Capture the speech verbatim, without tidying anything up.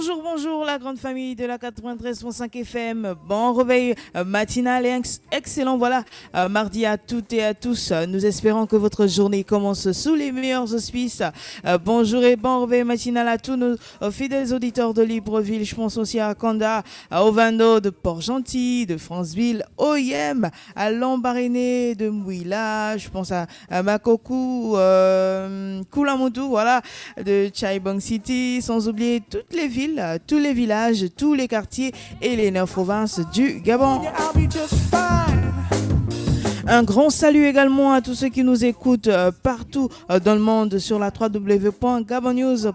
Bonjour, bonjour la grande famille de la quatre-vingt-treize virgule cinq F M. Bon réveil euh, matinal et ex- excellent voilà euh, mardi à toutes et à tous. Euh, Nous espérons que votre journée commence sous les meilleurs auspices. Euh, bonjour et bon réveil matinal à tous nos euh, fidèles auditeurs de Libreville. Je pense aussi à Kanda, à Ovando, de Port-Gentil, de Franceville, Oyem, à Lambaréné, de Mouila. Je pense à, à Makokou, euh, Koulamoutou, voilà, de Chaibong City, sans oublier toutes les villes, euh, tous les villages, tous les quartiers et les neuf provinces du Gabon. Un grand salut également à tous ceux qui nous écoutent euh, partout euh, dans le monde sur la w w w point gabonnews